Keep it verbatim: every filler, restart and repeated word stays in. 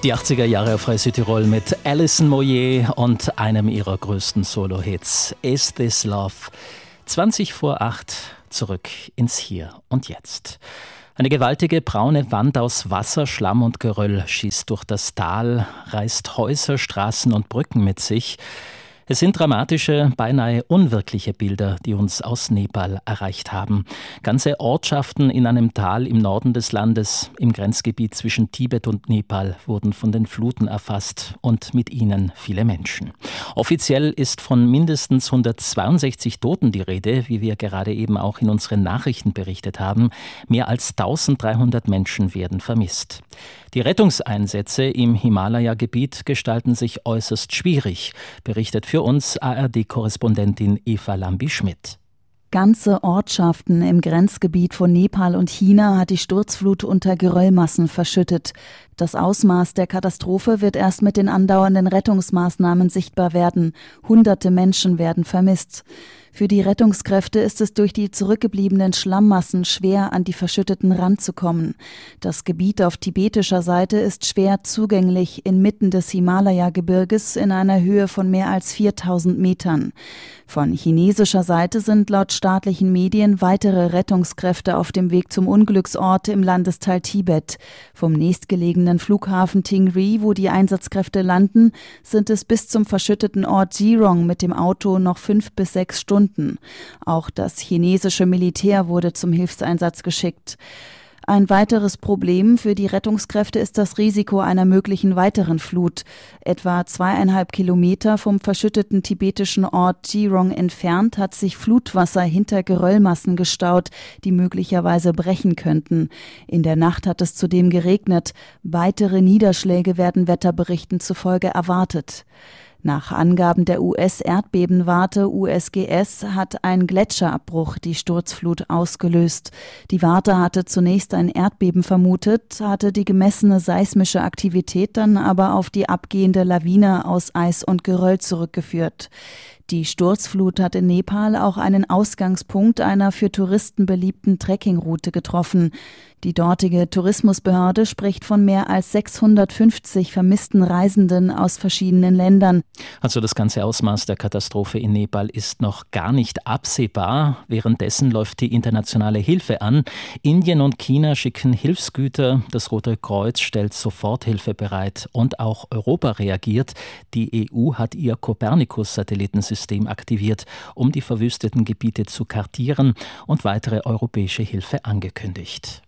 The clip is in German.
Die achtziger Jahre auf Radio Südtirol mit Alison Moyet und einem ihrer größten Solo-Hits, Is This Love? zwanzig vor acht, zurück ins Hier und Jetzt. Eine gewaltige braune Wand aus Wasser, Schlamm und Geröll schießt durch das Tal, reißt Häuser, Straßen und Brücken mit sich. Es sind dramatische, beinahe unwirkliche Bilder, die uns aus Nepal erreicht haben. Ganze Ortschaften in einem Tal im Norden des Landes, im Grenzgebiet zwischen Tibet und Nepal, wurden von den Fluten erfasst und mit ihnen viele Menschen. Offiziell ist von mindestens hundertzweiundsechzig Toten die Rede, wie wir gerade eben auch in unseren Nachrichten berichtet haben. Mehr als eintausenddreihundert Menschen werden vermisst. Die Rettungseinsätze im Himalaya-Gebiet gestalten sich äußerst schwierig, berichtet für uns A R D-Korrespondentin Eva Lambi-Schmidt. Ganze Ortschaften im Grenzgebiet von Nepal und China hat die Sturzflut unter Geröllmassen verschüttet. Das Ausmaß der Katastrophe wird erst mit den andauernden Rettungsmaßnahmen sichtbar werden. Hunderte Menschen werden vermisst. Für die Rettungskräfte ist es durch die zurückgebliebenen Schlammmassen schwer, an die verschütteten ranzukommen. Das Gebiet auf tibetischer Seite ist schwer zugänglich inmitten des Himalaya-Gebirges in einer Höhe von mehr als viertausend Metern. Von chinesischer Seite sind laut staatlichen Medien weitere Rettungskräfte auf dem Weg zum Unglücksort im Landesteil Tibet. Vom nächstgelegenen Flughafen Tingri, wo die Einsatzkräfte landen, sind es bis zum verschütteten Ort Jirong mit dem Auto noch fünf bis sechs Stunden. Auch das chinesische Militär wurde zum Hilfseinsatz geschickt. Ein weiteres Problem für die Rettungskräfte ist das Risiko einer möglichen weiteren Flut. Etwa zweieinhalb Kilometer vom verschütteten tibetischen Ort Jirong entfernt hat sich Flutwasser hinter Geröllmassen gestaut, die möglicherweise brechen könnten. In der Nacht hat es zudem geregnet. Weitere Niederschläge werden Wetterberichten zufolge erwartet. Nach Angaben der U S-Erdbebenwarte U S G S hat ein Gletscherabbruch die Sturzflut ausgelöst. Die Warte hatte zunächst ein Erdbeben vermutet, hatte die gemessene seismische Aktivität dann aber auf die abgehende Lawine aus Eis und Geröll zurückgeführt. Die Sturzflut hat in Nepal auch einen Ausgangspunkt einer für Touristen beliebten Trekkingroute getroffen. Die dortige Tourismusbehörde spricht von mehr als sechshundertfünfzig vermissten Reisenden aus verschiedenen Ländern. Also das ganze Ausmaß der Katastrophe in Nepal ist noch gar nicht absehbar. Währenddessen läuft die internationale Hilfe an. Indien und China schicken Hilfsgüter. Das Rote Kreuz stellt Soforthilfe bereit. Und auch Europa reagiert. Die E U hat ihr Copernicus-Satellitensystem aktiviert, um die verwüsteten Gebiete zu kartieren und weitere europäische Hilfe angekündigt.